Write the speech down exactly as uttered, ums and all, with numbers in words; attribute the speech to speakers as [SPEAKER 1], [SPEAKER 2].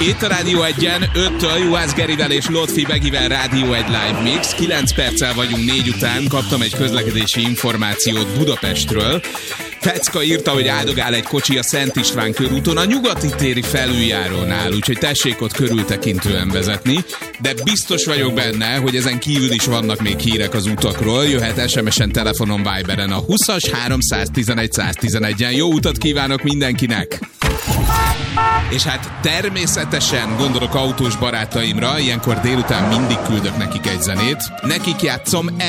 [SPEAKER 1] Itt a Rádió egyen, öttől Juhász Gerivel és Lotfi Begivel Rádió egy Live Mix. kilenc perccel vagyunk négy után, kaptam egy közlekedési információt Budapestről. Fecka írta, hogy áldogál egy kocsi a Szent István körúton a nyugati téri felüljárónál, úgyhogy tessék ott körültekintően vezetni, de biztos vagyok benne, hogy ezen kívül is vannak még hírek az utakról. Jöhet es em es-en, telefonon, Viberen a húszas háromszáztizenegy száztizenegyen. Jó utat kívánok mindenkinek! És hát természetesen gondolok autós barátaimra, ilyenkor délután mindig küldök nekik egy zenét. Nekik játszom